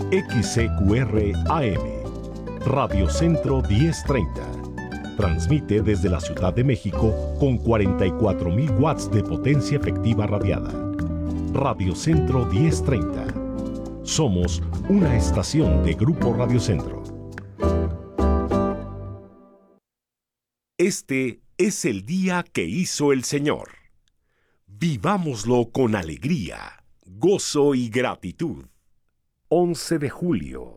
XCQR AM, Radio Centro 1030. Transmite desde la Ciudad de México con 44.000 watts de potencia efectiva radiada. Radio Centro 1030. Somos una estación de Grupo Radio Centro. Este es el día que hizo el Señor. Vivámoslo con alegría, gozo y gratitud. 11 de julio.